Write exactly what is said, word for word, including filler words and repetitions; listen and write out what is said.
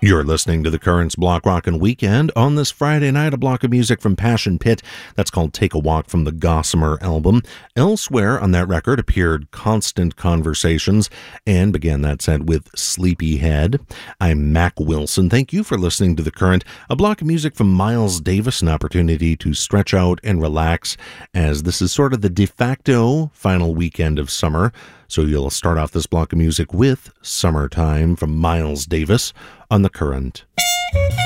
You're listening to the Currents Block Rockin' Weekend. On this Friday night, a block of music from Passion Pit. That's called Take a Walk from the Gossamer album. Elsewhere on that record appeared Constant Conversations and began that set with Sleepyhead. I'm Mac Wilson. Thank you for listening to The Current, a block of music from Miles Davis, an opportunity to stretch out and relax as this is sort of the de facto final weekend of summer. So you'll start off this block of music with Summertime from Miles Davis on The Current.